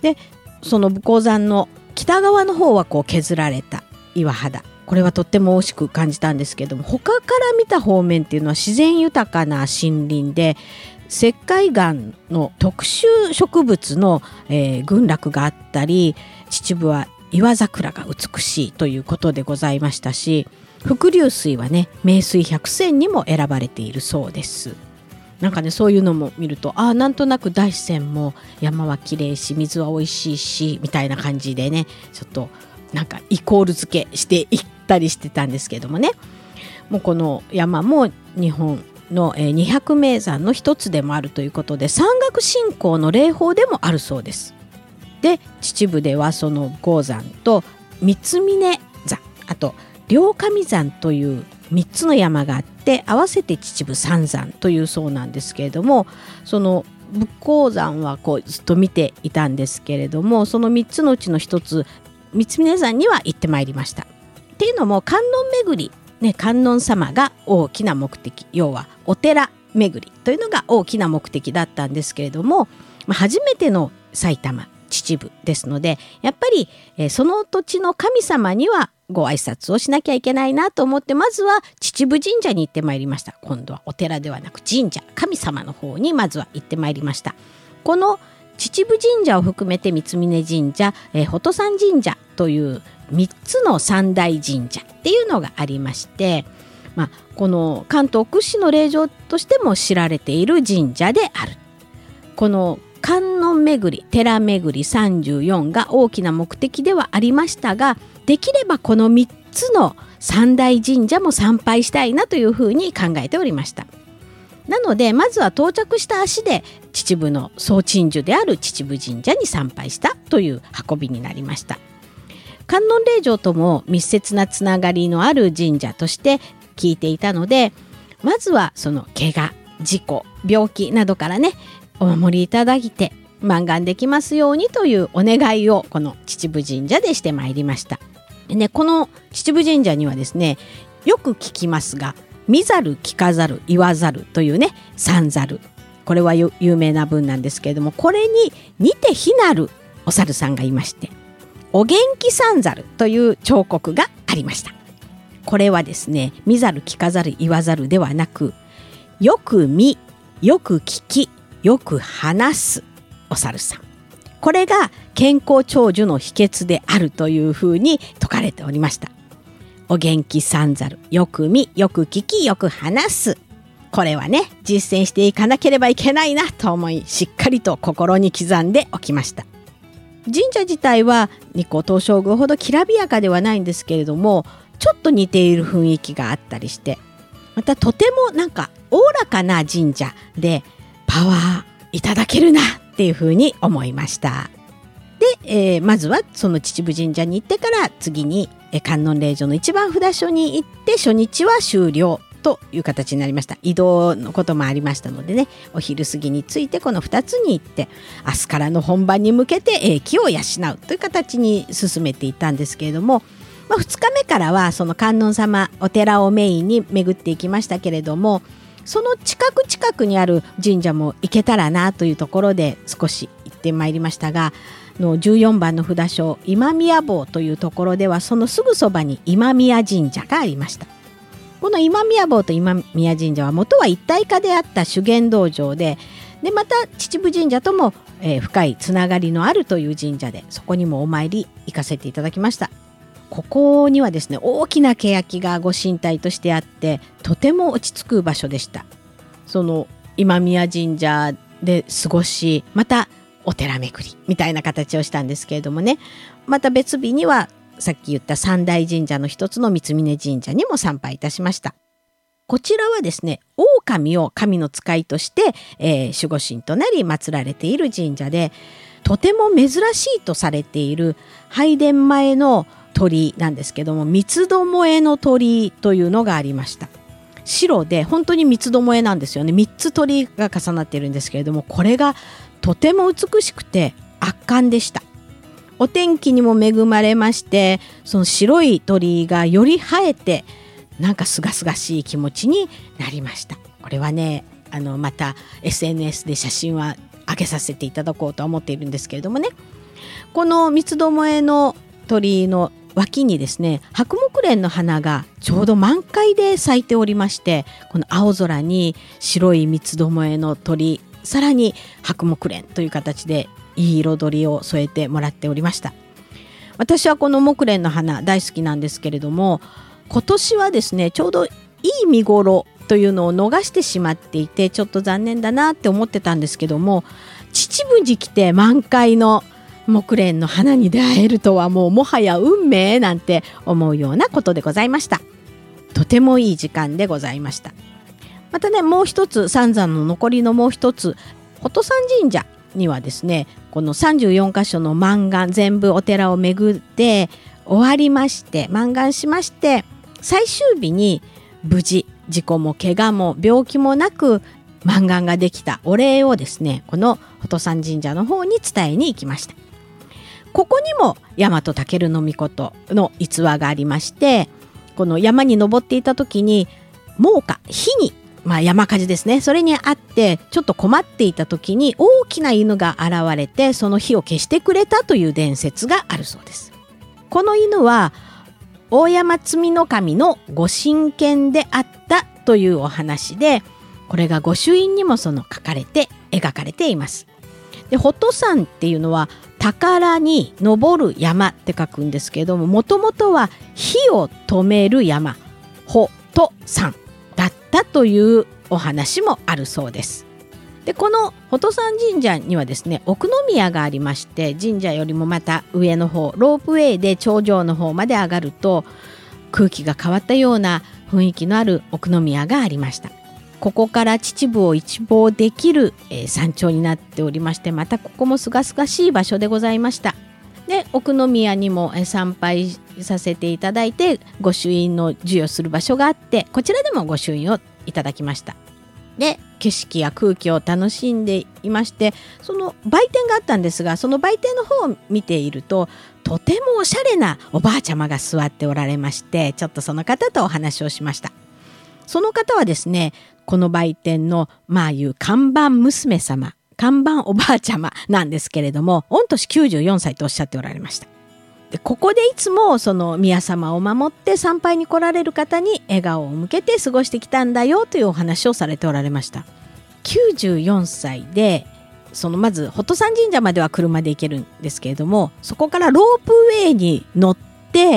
でその武甲山の北側の方はこう削られた岩肌、これはとっても美味しく感じたんですけども、他から見た方面っていうのは自然豊かな森林で石灰岩の特殊植物の、群落があったり、秩父は岩桜が美しいということでございましたし、伏流水はね名水百選にも選ばれているそうです。なんかねそういうのも見ると、なんとなく大山も山は綺麗し水は美味しいしみたいな感じでね、ちょっとなんかイコール付けしていったりしてたんですけどもね、もうこの山も日本の200名山の一つでもあるということで、山岳信仰の霊峰でもあるそうです。で秩父ではその武甲山と三峯山、あと両神山という3つの山があって、合わせて秩父三山というそうなんですけれども、その武甲山はこうずっと見ていたんですけれども、その3つのうちの1つ三峯山には行ってまいりました。っていうのも観音巡り、ね、観音様が大きな目的、要はお寺巡りというのが大きな目的だったんですけれども、初めての埼玉秩父ですので、やっぱり、その土地の神様にはご挨拶をしなきゃいけないなと思って、まずは秩父神社に行ってまいりました。今度はお寺ではなく神社、神様の方にまずは行ってまいりました。この秩父神社を含めて三峯神社、宝登山神社という3つの三大神社っていうのがありまして、この関東屈指の霊場としても知られている神社である。この観音巡り、寺巡り34が大きな目的ではありましたが、できればこの3つの三大神社も参拝したいなというふうに考えておりました。なのでまずは到着した足で秩父の総鎮守である秩父神社に参拝したという運びになりました。観音霊場とも密接なつながりのある神社として聞いていたので、まずはその怪我、事故、病気などからねお守りいただいて満願できますようにというお願いをこの秩父神社でしてまいりました。でね、この秩父神社にはですね、よく聞きますが、見ざる聞かざる言わざるというね三ざる、これは有名な文なんですけれども、これに似て非なるお猿さんがいまして、お元気三ざるという彫刻がありました。これはですね、見ざる聞かざる言わざるではなく、よく見、よく聞き、よく話すお猿さん、これが健康長寿の秘訣であるというふうに説かれておりました。お元気三ざる、よく見、よく聞き、よく話す、これはね実践していかなければいけないなと思い、しっかりと心に刻んでおきました。神社自体は日光東照宮ほどきらびやかではないんですけれども、ちょっと似ている雰囲気があったりして、またとてもなんかおおらかな神社でパワーいただけるなっていうふうに思いました。で、まずはその秩父神社に行ってから、次に観音霊場の一番札所に行って、初日は終了という形になりました。移動のこともありましたのでね、お昼過ぎについてこの2つに行って、明日からの本番に向けて気を養うという形に進めていったんですけれども、2日目からはその観音様お寺をメインに巡っていきましたけれども、その近くにある神社も行けたらなというところで少し行ってまいりましたが、14番の札所今宮坊というところでは、そのすぐそばに今宮神社がありました。この今宮坊と今宮神社は元は一体化であった修験道場で、また秩父神社とも、深いつながりのあるという神社で、そこにもお参り行かせていただきました。ここにはですね、大きな欅がご神体としてあって、とても落ち着く場所でした。その今宮神社で過ごし、またお寺巡りみたいな形をしたんですけれどもね、また別日にはさっき言った三大神社の一つの三峯神社にも参拝いたしました。こちらはですね、狼を神の使いとして、守護神となり祀られている神社で、とても珍しいとされている拝殿前の鳥居なんですけども、三つどもえの鳥居というのがありました。白で本当に三つどもえなんですよね。3つ鳥居が重なっているんですけれども、これがとても美しくて圧巻でした。お天気にも恵まれまして、その白い鳥居がより映えて、なんかすがすがしい気持ちになりました。これはね、また SNS で写真は上げさせていただこうと思っているんですけれどもね、 この三つどもえの鳥居の脇にですね、白木蓮の花がちょうど満開で咲いておりまして、この青空に白い三つどもえの鳥居、さらに白木蓮という形でいい彩りを添えてもらっておりました。私はこの木蓮の花大好きなんですけれども、今年はですねちょうどいい見頃というのを逃してしまっていて、ちょっと残念だなって思ってたんですけども、秩父に来て満開の木蓮の花に出会えるとはもはや運命なんて思うようなことでございました。とてもいい時間でございました。またね、もう一つ、三山の残りのもう一つ、宝登山神社にはですね、この34箇所の満願、全部お寺を巡って終わりまして、満願しまして、最終日に無事事故も怪我も病気もなく満願ができたお礼をですね、この宝登山神社の方に伝えに行きました。ここにも大和尊命の逸話がありまして、この山に登っていた時に猛火、火に、山火事ですね、それにあってちょっと困っていた時に大きな犬が現れて、その火を消してくれたという伝説があるそうです。この犬は大山積の神のご神犬であったというお話で、これが御朱印にも描かれています。で、宝登山っていうのは宝に登る山って書くんですけれども、もともとは火を止める山、宝登山だったというお話もあるそうです。で、この宝登山神社にはですね、奥宮がありまして、神社よりもまた上の方、ロープウェイで頂上の方まで上がると空気が変わったような雰囲気のある奥宮がありました。ここから秩父を一望できる、山頂になっておりまして、またここもすがすがしい場所でございました。で、奥宮にも参拝させていただいて、御朱印の授与する場所があって、こちらでも御朱印をいただきました。で、景色や空気を楽しんでいまして、その売店があったんですが、その売店の方を見ていると、とてもおしゃれなおばあちゃまが座っておられまして、ちょっとその方とお話をしました。その方はですね、この売店のいう看板娘様、看板おばあちゃまなんですけれども、御年94歳とおっしゃっておられました。で、ここでいつもその宮様を守って参拝に来られる方に笑顔を向けて過ごしてきたんだよというお話をされておられました。94歳で、まず宝登山神社までは車で行けるんですけれども、そこからロープウェイに乗って、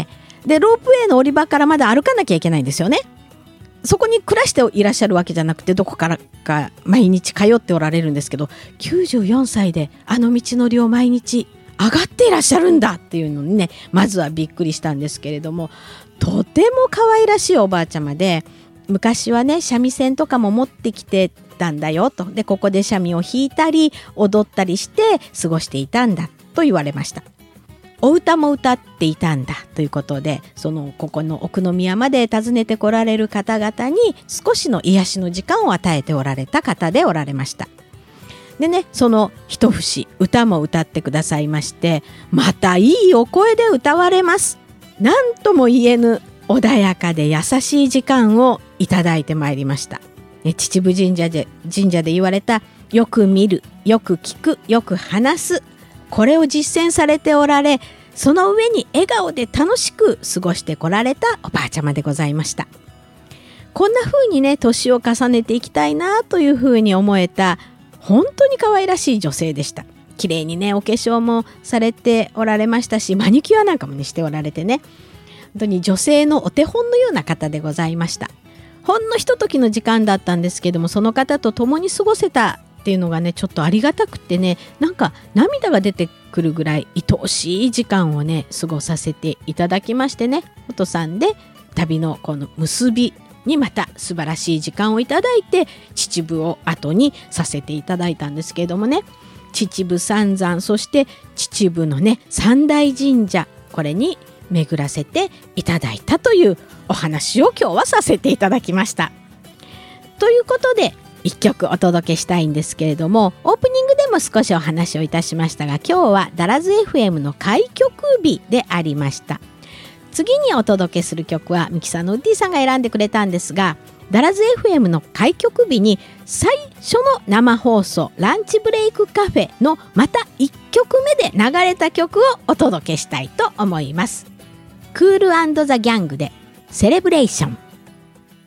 でロープウェイの降り場からまだ歩かなきゃいけないんですよね。そこに暮らしていらっしゃるわけじゃなくて、どこからか毎日通っておられるんですけど、94歳であの道のりを毎日上がっていらっしゃるんだっていうのにね、まずはびっくりしたんですけれども、とても可愛らしいおばあちゃまで、昔はね三味線とかも持ってきてたんだよと。で、ここで三味を弾いたり踊ったりして過ごしていたんだと言われました。お歌も歌っていたんだということで、ここの奥宮まで訪ねてこられる方々に少しの癒しの時間を与えておられた方でおられました。でね、その一節歌も歌ってくださいまして、またいいお声で歌われます。なんとも言えぬ穏やかで優しい時間をいただいてまいりました。秩父神社で言われた、よく見る、よく聞く、よく話す、これを実践されておられ、その上に笑顔で楽しく過ごしてこられたおばあちゃまでございました。こんな風にね、年を重ねていきたいなという風に思えた、本当に可愛らしい女性でした。綺麗にね、お化粧もされておられましたし、マニキュアなんかもねしておられてね、本当に女性のお手本のような方でございました。ほんのひとときの時間だったんですけども、その方と共に過ごせたっていうのがね、ちょっとありがたくてね、なんか涙が出てくるぐらい愛おしい時間をね過ごさせていただきましてね、宝登山で旅のこの結びにまた素晴らしい時間をいただいて、秩父を後にさせていただいたんですけれどもね、秩父三山、そして秩父のね三大神社、これに巡らせていただいたというお話を今日はさせていただきました。ということで一曲お届けしたいんですけれども、オープニングでも少しお話をいたしましたが、今日はダラズ FM の開局日でありました。次にお届けする曲はミキサーのウッディさんが選んでくれたんですが、 ダラズ FM の開局日に最初の生放送ランチブレイクカフェのまた1曲目で流れた曲をお届けしたいと思います。クール&ザ・ギャングでセレブレーション。